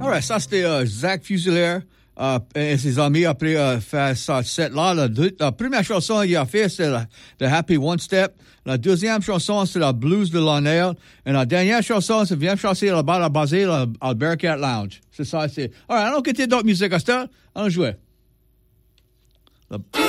Alright, ça c'était Zach Fusilier et ses amis après faire ça set-là. La première chanson qu'il a fait, c'est The Happy One Step. La deuxième chanson, c'est la Blues de Lionel. Et la dernière chanson, c'est Viens chanter là-bas, basée à Bearcat Lounge. C'est ça, c'est... Alright, allons quitter d'autres musiques à cette heure. Allons jouer.